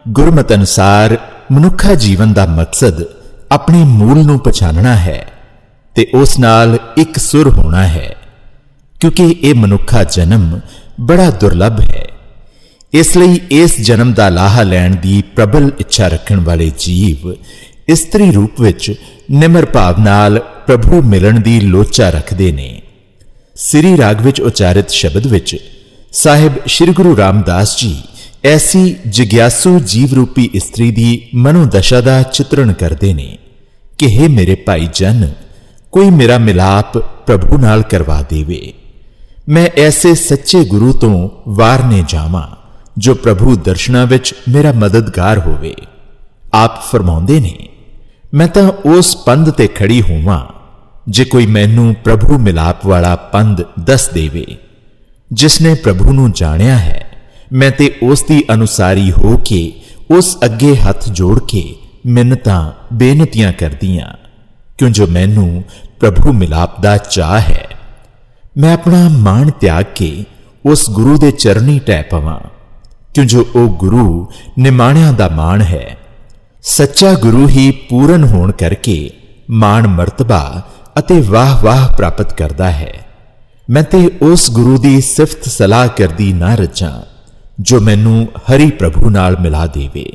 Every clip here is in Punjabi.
ਗੁਰਮਤਿ ਅਨੁਸਾਰ ਮਨੁੱਖਾ ਜੀਵਨ ਦਾ ਮਕਸਦ ਆਪਣੇ ਮੂਲ ਨੂੰ ਪਛਾਣਨਾ ਹੈ ਤੇ ਉਸ ਨਾਲ ਇੱਕ ਸੁਰ ਹੋਣਾ ਹੈ, ਕਿਉਂਕਿ ਇਹ ਮਨੁੱਖਾ ਜਨਮ ਬੜਾ ਦੁਰਲੱਭ ਹੈ। ਇਸ ਲਈ ਇਸ ਜਨਮ ਦਾ ਲਾਹਾ ਲੈਣ ਦੀ ਪ੍ਰਬਲ ਇੱਛਾ ਰੱਖਣ ਵਾਲੇ ਜੀਵ ਇਸਤਰੀ ਰੂਪ ਵਿੱਚ ਨਿਮਰ ਭਾਵ ਨਾਲ ਪ੍ਰਭੂ ਮਿਲਣ ਦੀ ਲੋਚਾ ਰੱਖਦੇ ਨੇ। ਸ੍ਰੀ ਰਾਗ ਵਿੱਚ ਉਚਾਰਿਤ ਸ਼ਬਦ ਵਿੱਚ ਸਾਹਿਬ ਸ਼੍ਰੀ ਗੁਰੂ ਰਾਮਦਾਸ ਜੀ ਐਸੀ ਜਿਗਿਆਸੂ ਜੀਵ ਰੂਪੀ ਇਸਤਰੀ ਦੀ ਮਨੋਦਸ਼ਾ ਦਾ ਚਿਤਰਣ ਕਰਦੇ ਨੇ ਕਿ ਹੇ ਮੇਰੇ ਭਾਈ ਜਨ, ਕੋਈ ਮੇਰਾ ਮਿਲਾਪ ਪ੍ਰਭੂ ਨਾਲ ਕਰਵਾ ਦੇਵੇ। ਮੈਂ ਐਸੇ ਸੱਚੇ ਗੁਰੂ ਤੋਂ ਵਾਰਨੇ ਜਾਵਾਂ ਜੋ ਪ੍ਰਭੂ ਦਰਸ਼ਨਾਂ ਵਿੱਚ ਮੇਰਾ ਮਦਦਗਾਰ ਹੋਵੇ। ਆਪ ਫਰਮਾਉਂਦੇ ਨੇ, ਮੈਂ ਤਾਂ ਉਸ ਪੰਧ ਤੇ ਖੜੀ ਹੋਵਾਂ ਜੇ ਕੋਈ ਮੈਨੂੰ ਪ੍ਰਭੂ ਮਿਲਾਪ ਵਾਲਾ ਪੰਧ ਦੱਸ ਦੇਵੇ। ਜਿਸਨੇ ਪ੍ਰਭੂ ਨੂੰ ਜਾਣਿਆ ਹੈ, ਮੈਂ ਤੇ ਉਸ ਦੀ ਅਨੁਸਾਰੀ ਹੋ ਕੇ ਉਸ ਅੱਗੇ ਹੱਥ ਜੋੜ ਕੇ ਮਿੰਨਤਾਂ ਬੇਨਤੀਆਂ ਕਰਦੀਆਂ, ਕਿਉਂ ਜੋ ਮੈਨੂੰ ਪ੍ਰਭੂ ਮਿਲਾਪ ਦਾ ਚਾਅ ਹੈ। ਮੈਂ ਆਪਣਾ ਮਾਣ ਤਿਆਗ ਕੇ ਉਸ ਗੁਰੂ ਦੇ ਚਰਨੀ ਟਹਿ ਪਵਾਂ, ਕਿਉਂ ਜੋ ਉਹ ਗੁਰੂ ਨਿਮਾਣਿਆਂ ਦਾ ਮਾਣ ਹੈ। ਸੱਚਾ ਗੁਰੂ ਹੀ ਪੂਰਨ ਹੋਣ ਕਰਕੇ ਮਾਣ ਮਰਤਬਾ ਅਤੇ ਵਾਹ ਵਾਹ ਪ੍ਰਾਪਤ ਕਰਦਾ ਹੈ। ਮੈਂ ਤੇ ਉਸ ਗੁਰੂ ਦੀ ਸਿਫਤ ਸਲਾਹ ਕਰਦੀ ਨਾ ਰੱਜਾਂ ਜੋ ਮੈਨੂੰ ਹਰੀ ਪ੍ਰਭੂ ਨਾਲ ਮਿਲਾ ਦੇਵੇ।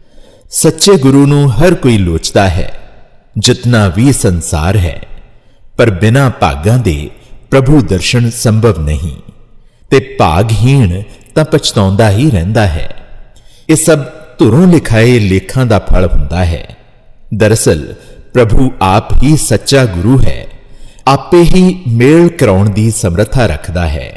ਸੱਚੇ ਗੁਰੂ ਨੂੰ ਹਰ ਕੋਈ ਲੋਚਦਾ ਹੈ, ਜਿਤਨਾ ਵੀ ਸੰਸਾਰ ਹੈ, ਪਰ ਬਿਨਾਂ ਭਾਗਾਂ ਦੇ ਪ੍ਰਭੂ ਦਰਸ਼ਨ ਸੰਭਵ ਨਹੀਂ ਤੇ ਭਾਗਹੀਣ ਤਾਂ ਪਛਤਾਉਂਦਾ ਹੀ ਰਹਿੰਦਾ ਹੈ। ਇਹ ਸਭ ਧੁਰੋਂ ਲਿਖਾਏ ਲੇਖਾਂ ਦਾ ਫਲ ਹੁੰਦਾ ਹੈ। ਦਰਅਸਲ ਪ੍ਰਭੂ ਆਪ ਹੀ ਸੱਚਾ ਗੁਰੂ ਹੈ, ਆਪੇ ਹੀ ਮੇਲ ਕਰਾਉਣ ਦੀ ਸਮਰੱਥਾ ਰੱਖਦਾ ਹੈ।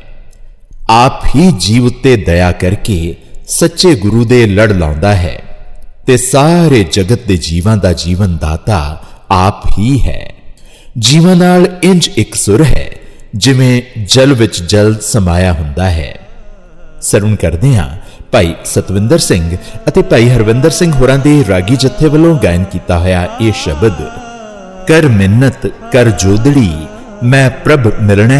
ਆਪ ਹੀ ਜੀਵ ਉੱਤੇ ਦਇਆ ਕਰਕੇ ਸੱਚੇ ਗੁਰੂ ਦੇ ਲੜ ਲਾਉਂਦਾ ਹੈ ਤੇ ਸਾਰੇ ਜਗਤ ਦੇ ਜੀਵਾਂ ਦਾ ਜੀਵਨ ਦਾਤਾ ਆਪ ਹੀ ਹੈ। ਜੀਵਾਂ ਨਾਲ ਇੰਜ ਇੱਕ ਸੁਰ ਹੈ ਜਿਵੇਂ ਜਲ ਵਿੱਚ ਜਲ ਸਮਾਇਆ ਹੁੰਦਾ ਹੈ। ਸਰਵਣ ਕਰਦੇ ਹਾਂ ਭਾਈ ਸਤਵਿੰਦਰ ਸਿੰਘ ਅਤੇ ਭਾਈ ਹਰਵਿੰਦਰ ਸਿੰਘ ਹੋਰਾਂ ਦੇ ਰਾਗੀ ਜੱਥੇ ਵੱਲੋਂ ਗਾਇਨ ਕੀਤਾ ਹੋਇਆ ਇਹ ਸ਼ਬਦ, ਕਰ ਮਿੰਨਤ ਕਰ ਜੋਦੜੀ ਮੈਂ ਪ੍ਰਭ ਮਿਲਣਾ